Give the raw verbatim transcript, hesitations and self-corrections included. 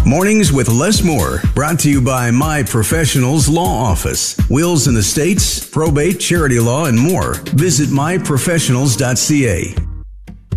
Mornings with Les Moore, brought to you by My Professionals Law Office. Wills and estates, probate, charity law, and more. Visit my professionals dot c a.